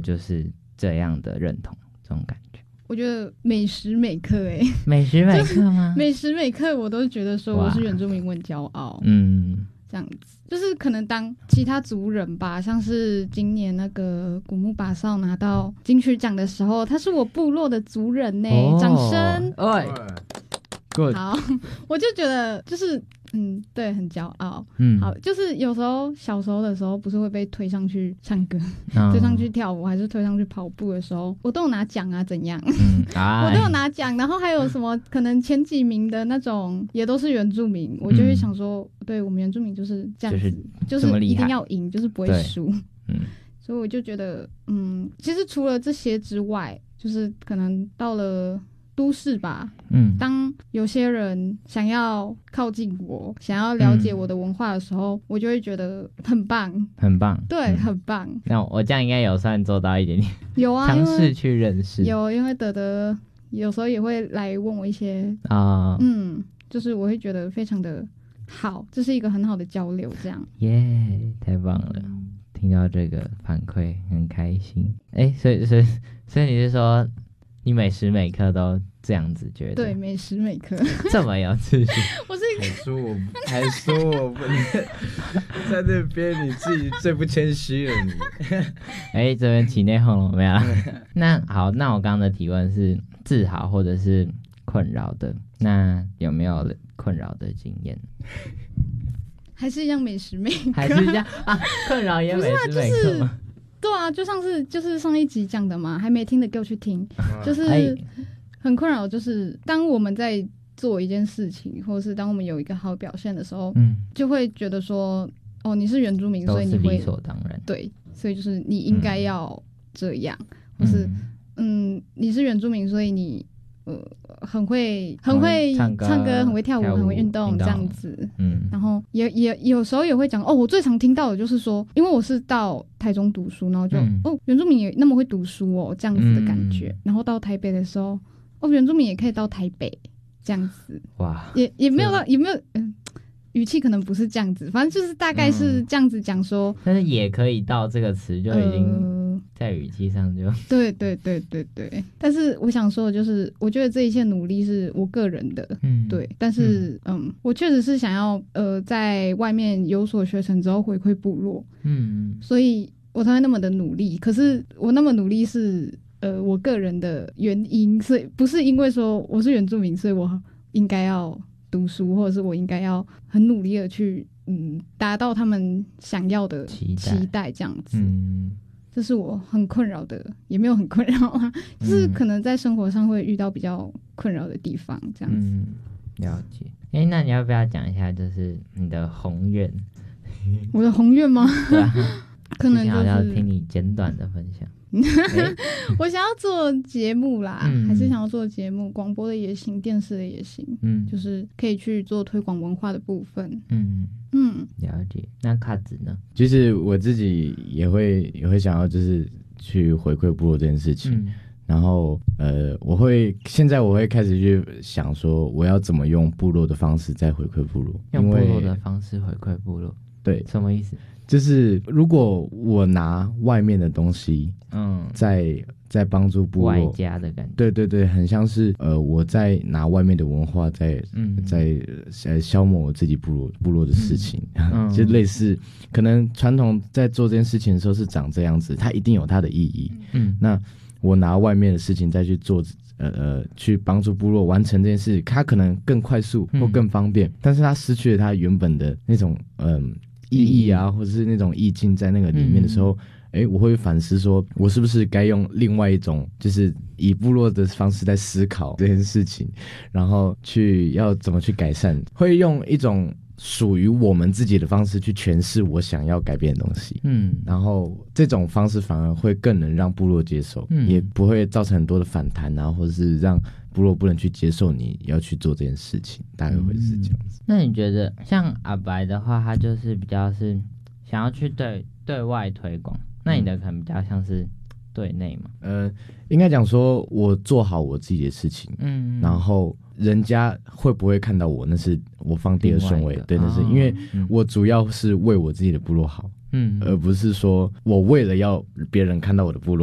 就是这样的认同，这种感觉。 我觉得每时每刻每时每刻吗？ 每时每刻我都觉得说我是原住民，我很骄傲。这样子就是可能当其他族人吧，像是今年那个古木巴少拿到金曲奖的时候，他是我部落的族人呢，掌声。 Good. 好，我就觉得就是对，很骄傲。好，就是有时候小时候的时候，不是会被推上去唱歌、推上去跳舞，还是推上去跑步的时候，我都有拿奖啊，怎样？我都有拿奖，然后还有什么可能前几名的那种，也都是原住民，我就会想说，对我们原住民就是这样子，就是一定要赢，就是不会输。所以我就觉得，其实除了这些之外，就是可能到了都市吧，当有些人想要靠近我，想要了解我的文化的时候，我就会觉得很棒，很棒，对，很棒。 那我这样应该有算做到一点点， 有啊， 尝试去认识。 有，因为德德有时候也会来问我一些就是我会觉得非常的好，这是一个很好的交流，这样。 耶，太棒了！听到这个反馈很开心。所以你是说？你每时每刻都这样子觉得？ 对，每时每刻这么有自信。 我是还说我不在那边，你自己最不谦虚了你。 这边起内讧了没有？那好，那我刚刚的提问是自豪或者是困扰的，那有没有困扰的经验？ 还是一样每时每刻， 还是这样啊？困扰也每时每刻吗？ 对啊，就是上一集讲的嘛，还没听的给我去听。就是很困扰，就是当我们在做一件事情，或者是当我们有一个好表现的时候，就会觉得说，你是原住民，所以你会理所当然。 对，所以就是你应该要这样，或是你是原住民，所以你很会唱歌，很会跳舞，很会运动这样子。然后也有时候也会讲我最常听到的就是说，因为我是到台中读书，然后就原住民也那么会读书这样子的感觉。然后到台北的时候，原住民也可以到台北这样子。哇，也没有到也没有语气可能不是这样子，反正就是大概是这样子讲说。 但是也可以到这个词就已经。在语气上就对，但是我想说的就是，我觉得这一切努力是我个人的，对，但是我确实是想要在外面有所学成之后回馈部落，所以我才会那么的努力。可是我那么努力是我个人的原因，所以不是因为说我是原住民，所以我应该要读书，或者是我应该要很努力的去达到他们想要的期待这样子。这是我很困扰的，也没有很困扰啊，就是可能在生活上会遇到比较困扰的地方，这样子。 了解。那你要不要讲一下，就是你的宏愿？ 我的宏愿吗？ 对啊， 可能就是要听你简短的分享。 我想要做节目啦，还是想要做节目，广播的也行，电视的也行，就是可以去做推广文化的部分。 了解。那卡子呢？ 就是我自己也会想要，就是去回馈部落这件事情。然后现在我会开始去想说，我要怎么用部落的方式再回馈部落， 用部落的方式回馈部落。对，什么意思？ 就是如果我拿外面的东西，在帮助部落， 外加的感觉。 对，很像是我在拿外面的文化在消磨我自己部落的事情，就类似可能传统在做这件事情的时候是长这样子，它一定有它的意义。那我拿外面的事情再去做，去帮助部落完成这件事，它可能更快速或更方便，但是它失去了它原本的那种意义啊，或者是那种意境在那个里面的时候，我会反思说，我是不是该用另外一种，就是以部落的方式在思考这件事情，然后要怎么去改善，会用一种属于我们自己的方式去诠释我想要改变的东西。然后这种方式反而会更能让部落接受，也不会造成很多的反弹啊，或者是让部落不能去接受你要去做这件事情，大概会是这样子。 那你觉得像阿白的话，他就是比较是想要去对外推广，那你的可能比较像是对内嘛？ 应该讲说我做好我自己的事情，然后人家会不会看到我，那是我放第二顺位。对，那是因为我主要是为我自己的部落好，而不是说我为了要别人看到我的部落